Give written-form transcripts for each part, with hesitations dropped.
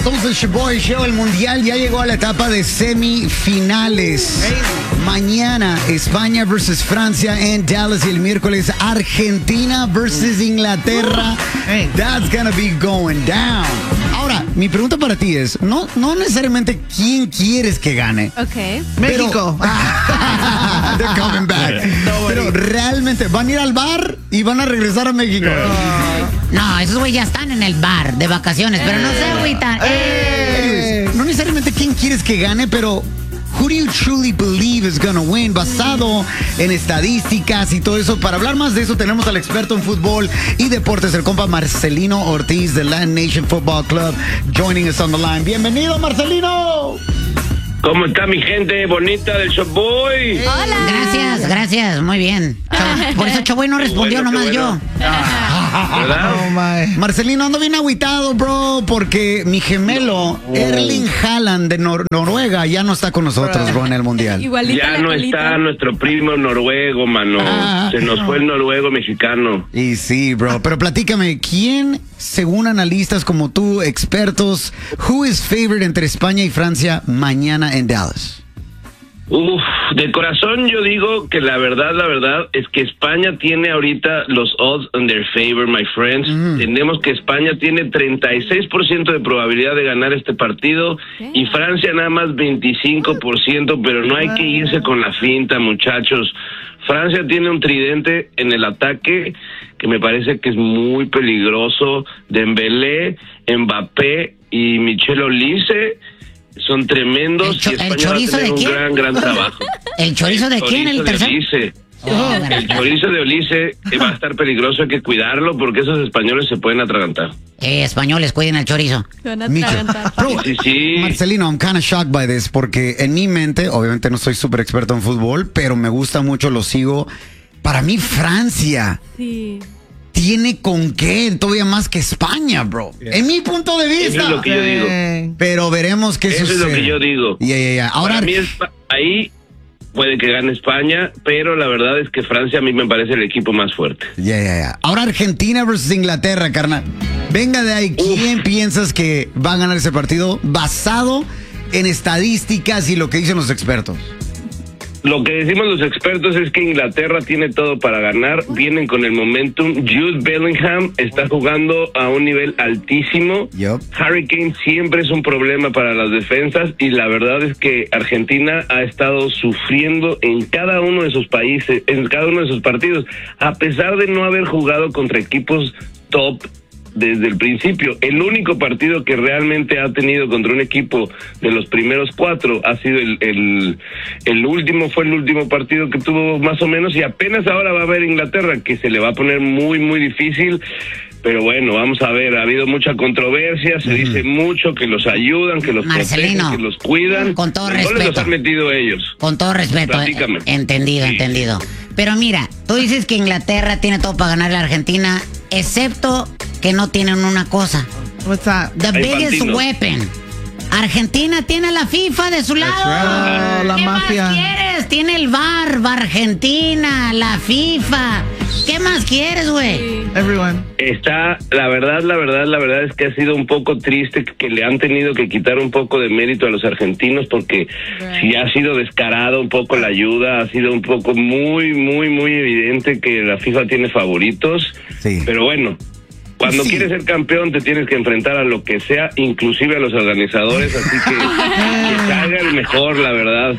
Somos el Shoboy Show. El Mundial ya llegó a la etapa de semifinales. Mañana España versus Francia en Dallas y el miércoles Argentina versus Inglaterra. That's gonna be going down. Ahora, mi pregunta para ti es, no necesariamente quién quieres que gane. Ok. México. They're coming back. Pero realmente, ¿van a ir al bar y van a regresar a México? No, esos güey ya están en el bar de vacaciones, pero no sé, agüita. No necesariamente quién quieres que gane, pero who do you truly believe is gonna win? Basado en estadísticas y todo eso. Para hablar más de eso tenemos al experto en fútbol y deportes, el compa Marcelino Ortiz del Latin Nation Football Club, joining us on the line. Bienvenido, Marcelino. ¿Cómo está mi gente bonita del Showboy? Hola. Gracias, muy bien. Por eso Choboy no respondió, nomás yo. ¿Verdad? Oh, my. Marcelino, ando bien agüitado, bro, porque mi gemelo Erling Haaland de Noruega ya no está con nosotros, bro, en el Mundial. Igualito Ya la no colita. está nuestro primo noruego, mano. Se nos fue el noruego mexicano. Y sí, bro, pero platícame, ¿quién, según analistas como tú, expertos, who is favorite entre España y Francia mañana en Dallas? Uf, de corazón yo digo que la verdad es que España tiene ahorita los odds on their favor, my friends. Tenemos que España tiene 36% de probabilidad de ganar este partido y Francia nada más 25%, pero no hay que irse con la finta, muchachos. Francia tiene un tridente en el ataque que me parece que es muy peligroso. Dembélé, Mbappé y Michel Olise son tremendos y ¿El España va a chorizo tener de un quién? gran trabajo. ¿El chorizo de quién? ¿El tercer? Olise. Oh, El chorizo de Olise va a estar peligroso, hay que cuidarlo porque esos españoles se pueden atragantar. Españoles, cuiden el chorizo. Se van a Micho. atragantar. Bro, Sí. Marcelino, I'm kind of shocked by this porque en mi mente, obviamente no soy súper experto en fútbol, pero me gusta mucho, lo sigo. Para mí Francia Sí. tiene con qué, todavía más que España, bro. En mi punto de vista. Eso es lo que yo digo. Pero veremos qué Eso sucede. es lo que yo digo. Ahora, Para mí ahí puede que gane España, pero la verdad es que Francia a mí me parece el equipo más fuerte. Ahora Argentina versus Inglaterra, carnal. Venga de ahí, ¿quién piensas que va a ganar ese partido basado en estadísticas y lo que dicen los expertos? Lo que decimos los expertos es que Inglaterra tiene todo para ganar, vienen con el momentum. Jude Bellingham está jugando a un nivel altísimo. Harry Kane siempre es un problema para las defensas y la verdad es que Argentina ha estado sufriendo en cada uno de sus países, en cada uno de sus partidos, a pesar de no haber jugado contra equipos top desde el principio. El único partido que realmente ha tenido contra un equipo de los primeros 4 ha sido el último, fue el último partido que tuvo más o menos, y apenas ahora va a ver Inglaterra, que se le va a poner muy, muy difícil. Pero bueno, vamos a ver, ha habido mucha controversia, se dice mucho que los ayudan, que los Marcelino, protegen, que los cuidan. con todo ¿Dónde respeto. los han metido ellos? Con todo respeto. Platícame. Entendido. Pero mira, tú dices que Inglaterra tiene todo para ganar a la Argentina, excepto que no tienen una cosa. What's that? The Hay biggest Fantino. weapon. Argentina tiene la FIFA de su lado. right. La ¿Qué mafia. más quieres? Tiene el VAR, Argentina, la FIFA. ¿Qué más quieres, güey? Everyone. Está, la verdad es que ha sido un poco triste que le han tenido que quitar un poco de mérito a los argentinos, porque sí ha sido descarado un poco la ayuda, ha sido un poco muy evidente que la FIFA tiene favoritos, pero bueno. Cuando quieres ser campeón te tienes que enfrentar a lo que sea, inclusive a los organizadores, así que salga el mejor, la verdad.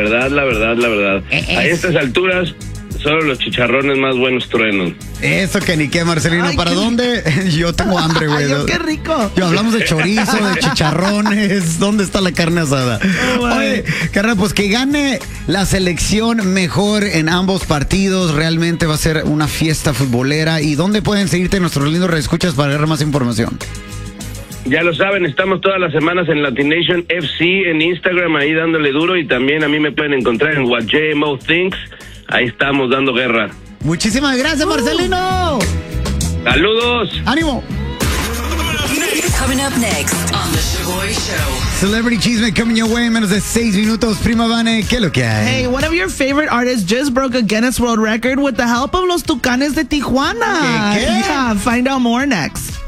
A estas alturas solo los chicharrones más buenos truenan. Eso que ni qué, Marcelino. Ay, ¿Para qué- dónde? Yo tengo hambre, güey. Ay, qué rico. Yo hablamos de chorizo, de chicharrones. ¿Dónde está la carne asada? Oye, carnal, pues que gane la selección mejor en ambos partidos. Realmente va a ser una fiesta futbolera. ¿Y dónde pueden seguirte nuestros lindos reescuchas para ver más información? Ya lo saben, estamos todas las semanas en Latin Nation FC, en Instagram, ahí dándole duro, y también a mí me pueden encontrar en What JMO Thinks. Ahí estamos dando guerra. Muchísimas gracias, Marcelino. ¡Saludos! ¡Ánimo! Coming up next on The Shoboy Show. Celebrity Chisme coming your way en menos de 6 minutos. Prima Vane, ¿qué es lo que hay? Hey, one of your favorite artists just broke a Guinness World Record with the help of los Tucanes de Tijuana. ¿Qué? Yeah, find out more next.